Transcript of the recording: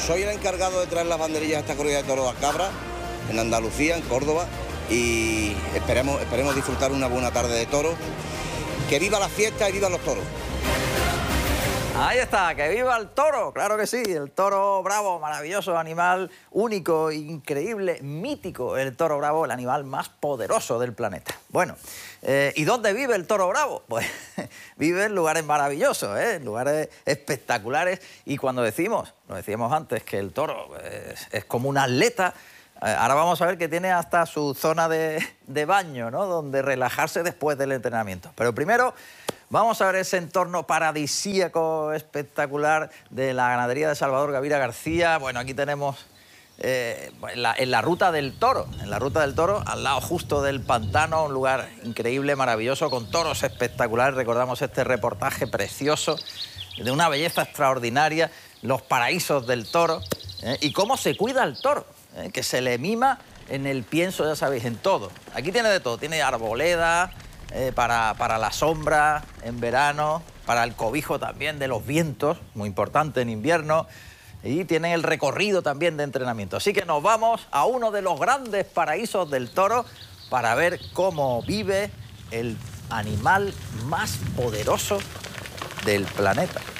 soy el encargado de traer las banderillas a esta corrida de toros a Cabra, en Andalucía, en Córdoba, y esperemos disfrutar una buena tarde de toros. Que viva la fiesta y viva los toros. Ahí está, que viva el toro, claro que sí, el toro bravo, maravilloso animal, único, increíble, mítico, el toro bravo, el animal más poderoso del planeta. Bueno, ¿y dónde vive el toro bravo? Pues vive en lugares maravillosos, en lugares espectaculares, y cuando decimos, lo decíamos antes, que el toro es como un atleta, ahora vamos a ver que tiene hasta su zona de baño, ¿no?, donde relajarse después del entrenamiento. Pero primero vamos a ver ese entorno paradisíaco, espectacular de la ganadería de Salvador Gavira García. Bueno, aquí tenemos en la Ruta del Toro, al lado justo del pantano, un lugar increíble, maravilloso, con toros espectaculares. Recordamos este reportaje precioso, de una belleza extraordinaria, los paraísos del toro, y cómo se cuida el toro, que se le mima en el pienso, ya sabéis, en todo. Aquí tiene de todo, tiene arboleda, para la sombra en verano, para el cobijo también de los vientos, muy importante en invierno, y tienen el recorrido también de entrenamiento. Así que nos vamos a uno de los grandes paraísos del toro para ver cómo vive el animal más poderoso del planeta.